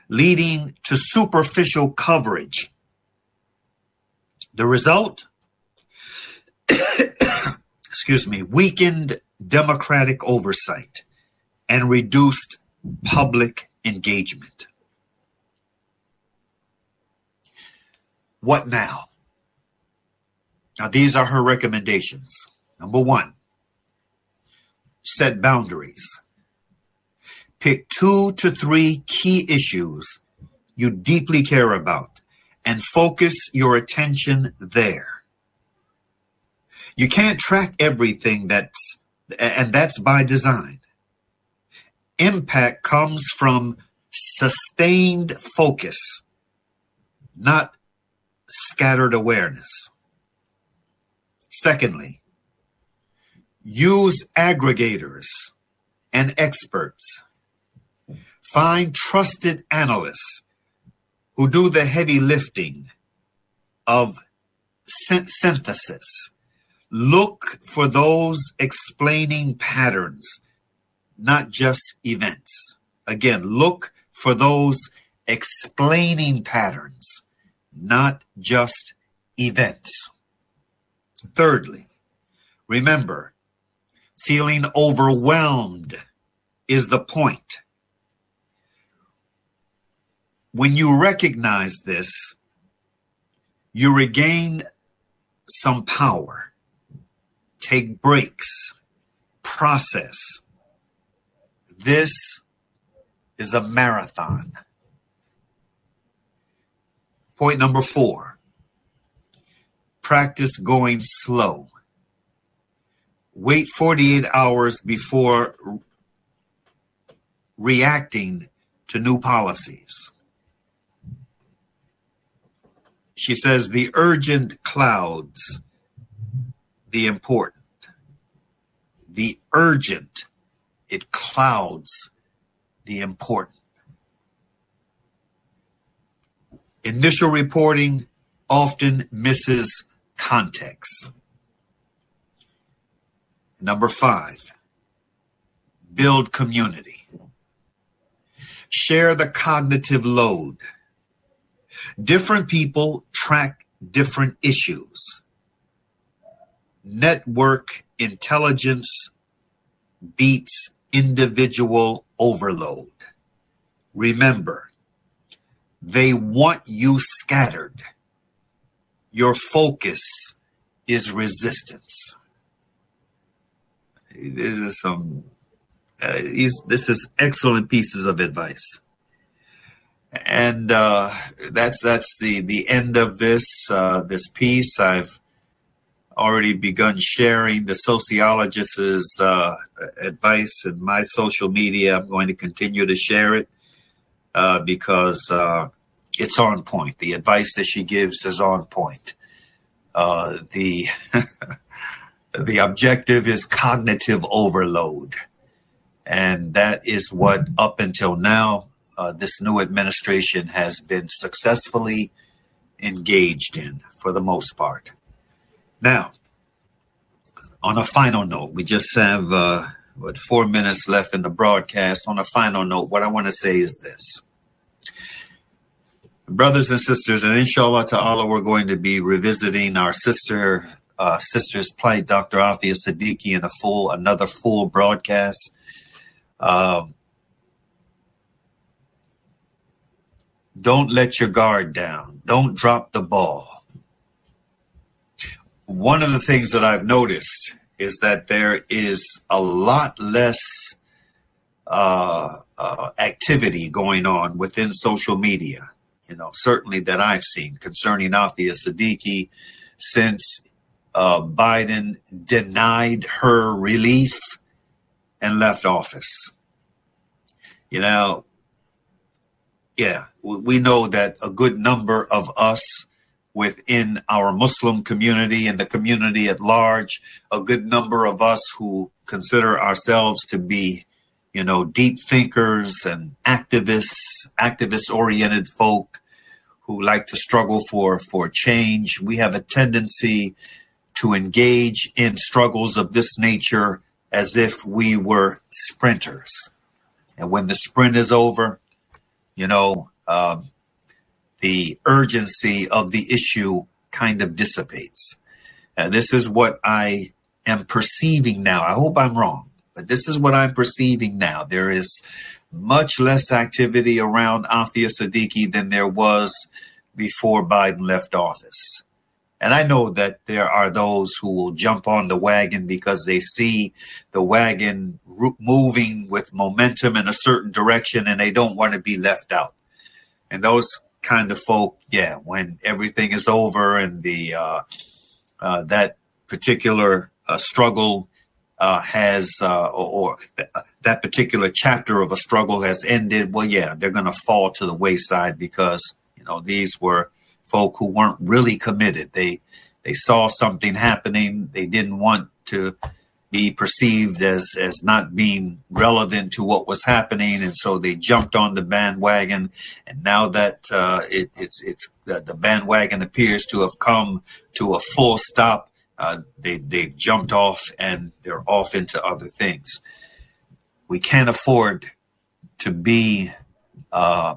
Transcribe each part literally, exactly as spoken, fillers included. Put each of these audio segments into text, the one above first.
leading to superficial coverage. The result? Excuse me, weakened democratic oversight and reduced public engagement. What now? Now, these are her recommendations. Number one, set boundaries. Pick two to three key issues you deeply care about and focus your attention there. You can't track everything that's, and that's by design. Impact comes from sustained focus, not scattered awareness. Secondly, use aggregators and experts. Find trusted analysts who do the heavy lifting of synthesis. Look for those explaining patterns, not just events. Again, look for those explaining patterns, not just events. Thirdly, remember, feeling overwhelmed is the point. When you recognize this, you regain some power. Take breaks, process. This is a marathon. Point number four, practice going slow. Wait forty-eight hours before reacting to new policies. She says the urgent clouds the important. The urgent, it clouds the important. Initial reporting often misses context. Number five, build community. Share the cognitive load. Different people track different issues. Network intelligence beats individual overload. Remember, they want you scattered. Your focus is resistance. This is some. Uh, this is excellent pieces of advice, and uh, that's that's the the end of this uh, this piece. I've already begun sharing the sociologist's uh, advice in my social media. I'm going to continue to share it uh, because uh, it's on point. The advice that she gives is on point. Uh, the the objective is cognitive overload. And that is what, up until now, uh, this new administration has been successfully engaged in for the most part. Now, on a final note, we just have uh, what four minutes left in the broadcast. On a final note, what I want to say is this. Brothers and sisters, and inshallah ta'ala, we're going to be revisiting our sister uh, sister's plight, Doctor Afia Siddiqui, in a full, another full broadcast. Um, don't let your guard down. Don't drop the ball. One of the things that I've noticed is that there is a lot less uh, uh, activity going on within social media, you know, certainly that I've seen concerning Afia Siddiqui since uh, Biden denied her relief and left office. You know, yeah, we know that a good number of us within our Muslim community and the community at large, a good number of us who consider ourselves to be, you know, deep thinkers and activists, activist-oriented folk who like to struggle for, for change. We have a tendency to engage in struggles of this nature as if we were sprinters. And when the sprint is over, you know, uh, the urgency of the issue kind of dissipates. And this is what I am perceiving now. I hope I'm wrong, but this is what I'm perceiving now. There is much less activity around Afia Siddiqui than there was before Biden left office. And I know that there are those who will jump on the wagon because they see the wagon moving with momentum in a certain direction and they don't want to be left out. And those kind of folk, yeah, when everything is over and the uh, uh, that particular uh, struggle uh, has, uh, or, or th- that particular chapter of a struggle has ended, well, yeah, they're going to fall to the wayside because, you know, these were folk who weren't really committed. They they saw something happening. They didn't want to be perceived as as not being relevant to what was happening, and so they jumped on the bandwagon. And now that uh, it, it's it's uh, the bandwagon appears to have come to a full stop, uh, they they jumped off and they're off into other things. We can't afford to be uh,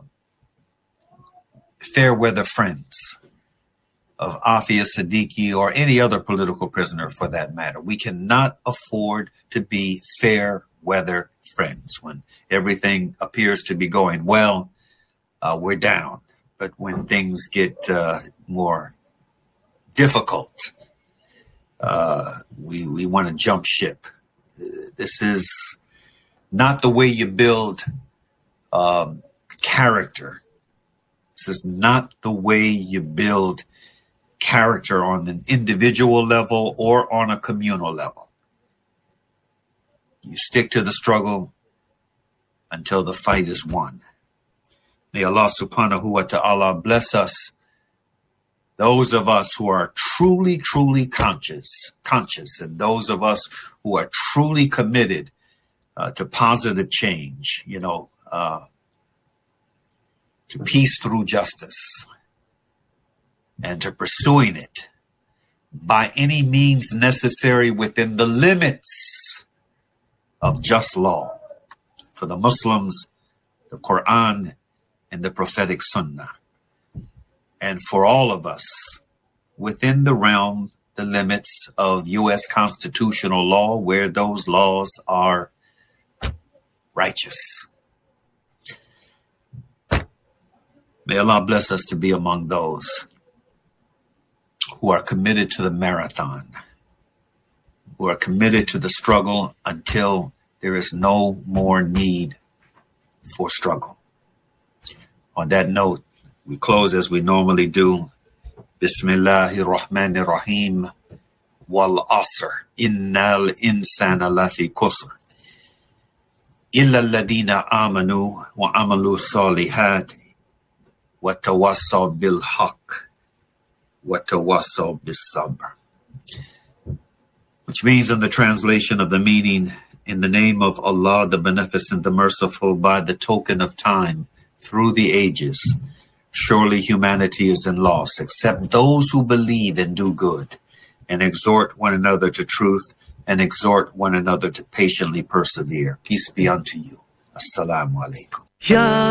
fair weather friends of Afia Siddiqui or any other political prisoner for that matter. We cannot afford to be fair weather friends. When everything appears to be going well, uh, we're down. But when things get uh, more difficult, uh, we, we want to jump ship. This is not the way you build um, character. This is not the way you build character on an individual level or on a communal level. You stick to the struggle until the fight is won. May Allah subhanahu wa ta'ala bless us, those of us who are truly, truly conscious, conscious, and those of us who are truly committed uh, to positive change, you know, uh, to peace through justice, and to pursuing it by any means necessary within the limits of just law. For the Muslims, the Quran and the prophetic Sunnah. And for all of us, within the realm, the limits of U S constitutional law, where those laws are righteous. May Allah bless us to be among those who are committed to the marathon, who are committed to the struggle until there is no more need for struggle. On that note, we close as we normally do. Bismillahir Rahmanir Rahim. Wal Asr. Innal insana lafi kusr. Illa alladhina amanu wa amalu salihati wa tawassaw bil haqq. وَتَوَصَّوْا بِالصَّبْرِ, which means in the translation of the meaning, in the name of Allah, the Beneficent, the Merciful, by the token of time, through the ages, surely humanity is in loss, except those who believe and do good, and exhort one another to truth, and exhort one another to patiently persevere. Peace be unto you. Assalamu alaikum.